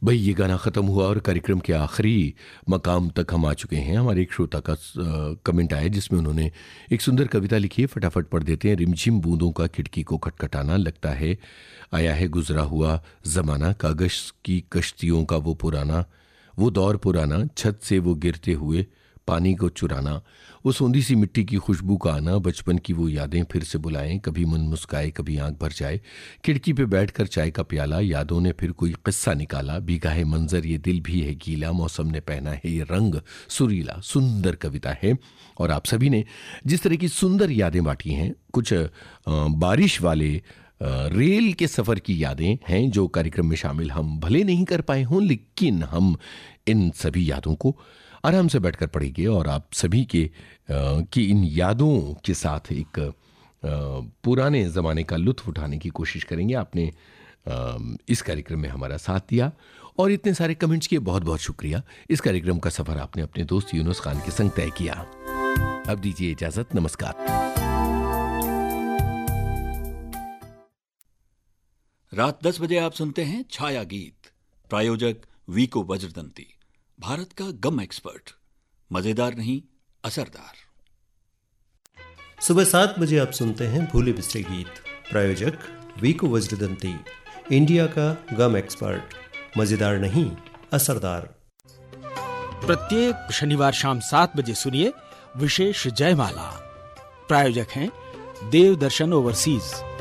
भाई ये गाना ख़त्म हुआ और कार्यक्रम के आखिरी मकाम तक हम आ चुके हैं। हमारे एक श्रोता का कमेंट आया जिसमें उन्होंने एक सुंदर कविता लिखी है, फटाफट पढ़ देते हैं। रिमझिम बूंदों का खिड़की को खटखटाना, लगता है आया है गुजरा हुआ ज़माना, कागज़ की कश्तियों का वो दौर पुराना, छत से वो गिरते हुए पानी को चुराना, वो सोंधी सी मिट्टी की खुशबू का आना, बचपन की वो यादें फिर से बुलाएं, कभी मन मुस्काए कभी आंख भर जाए, खिड़की पे बैठकर चाय का प्याला, यादों ने फिर कोई किस्सा निकाला, भीगा है मंजर ये दिल भी है गीला, मौसम ने पहना है ये रंग सुरीला। सुंदर कविता है और आप सभी ने जिस तरह की सुंदर यादें बांटी हैं, कुछ बारिश वाले रेल के सफ़र की यादें हैं जो कार्यक्रम में शामिल हम भले नहीं कर पाए हों, लेकिन हम इन सभी यादों को आराम से बैठकर पढ़ेंगे और आप सभी की इन यादों के साथ एक पुराने ज़माने का लुत्फ़ उठाने की कोशिश करेंगे। आपने इस कार्यक्रम में हमारा साथ दिया और इतने सारे कमेंट्स किए, बहुत बहुत शुक्रिया। इस कार्यक्रम का सफ़र आपने अपने दोस्त यूनुस खान के संग तय किया। अब दीजिए इजाज़त, नमस्कार। रात 10 बजे आप सुनते हैं छाया गीत। प्रायोजक वीको वज्रदंती, भारत का गम एक्सपर्ट। मजेदार नहीं, असरदार। सुबह 7 बजे आप सुनते हैं भूले बिसरे गीत। प्रायोजक वीको वज्रदंती, इंडिया का गम एक्सपर्ट। मजेदार नहीं, असरदार। प्रत्येक शनिवार शाम 7 बजे सुनिए विशेष जयमाला। प्रायोजक हैं देव दर्शन ओवरसीज।